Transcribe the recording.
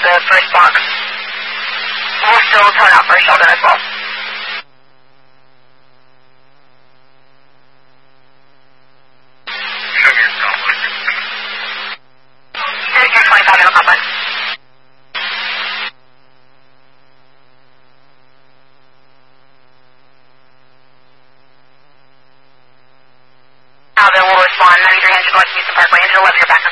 the first box. We'll still turn out for Sheldon as well. Here's your 25 minute complex. Now then we'll respond 9300 West Houston Parkway into the left, your back.